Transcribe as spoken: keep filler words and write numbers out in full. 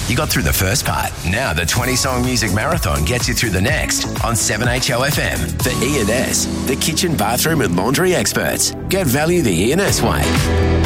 You got through the first part. Now the twenty-song music marathon gets you through the next on seven H O F M. The E and S, the kitchen, bathroom and laundry experts. Get value the E and S way.